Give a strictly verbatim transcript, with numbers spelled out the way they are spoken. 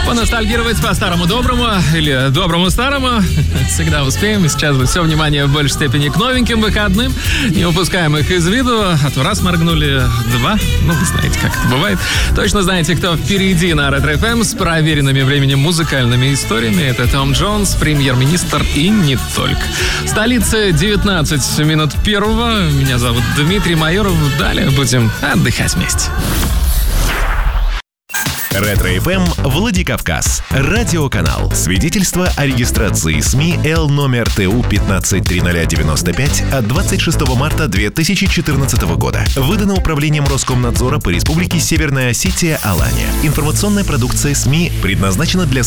Поностальгировать по старому доброму или доброму старому всегда успеем. И сейчас же все внимание в большей степени к новеньким выходным. Не упускаем их из виду. А то раз моргнули, два. Ну, вы знаете, как это бывает. Точно знаете, кто впереди на Ретро эф эм с проверенными временем музыкальными историями. Это Том Джонс, премьер-министр и не только. Столица девятнадцать минут первого. Меня зовут Дмитрий Майоров. Далее будем отдыхать вместе. Ретро эф эм Владикавказ. Радиоканал. Свидетельство о регистрации СМИ Л номер Т У пятнадцать триста девяносто пять от двадцать шестого марта две тысячи четырнадцатого года. Выдано Управлением Роскомнадзора по Республике Северная Осетия Алания. Информационная продукция СМИ предназначена для